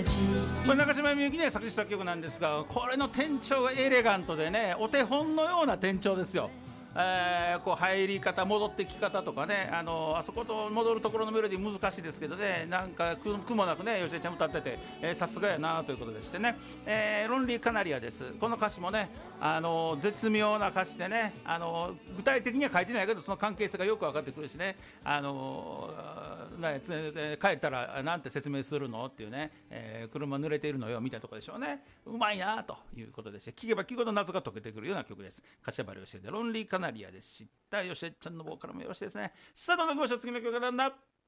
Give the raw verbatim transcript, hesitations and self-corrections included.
これ中島みゆきね作詞作曲なんですが、これの転調がエレガントでね、お手本のような転調ですよ。えー、こう入り方戻ってき方とかね、あのあそこと戻るところのメロディー難しいですけどね、なんかく苦もなくね吉江ちゃん歌ってて、えー、さすがやなということでしてね、えー、ロンリーカナリアです。この歌詞もね、あの絶妙な歌詞でね、あの具体的には書いてないけどその関係性がよく分かってくるしね、あのね帰ったらなんて説明するのっていうね、えー、車濡れているのよみたいなところでしょうね。うまいなということでして、聞けば聞くほど謎が解けてくるような曲です。柏原芳恵でロンリーカナリアでした。吉江ちゃんのボーカルもよろしいですね。さあどんどん行きましょう。次の曲はなんだ。